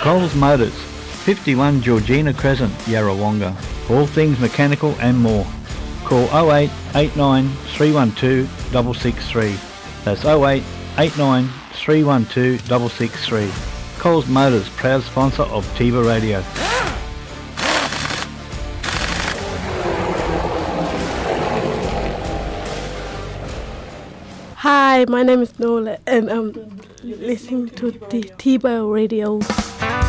Coles Motors, 51 Georgina Crescent, Yarrawonga. All things mechanical and more. Call 0889 312 663. That's 0889 312 663. Coles Motors, proud sponsor of Tiva Radio. Hi, my name is Nola and I'm listening to the Tiva Radio.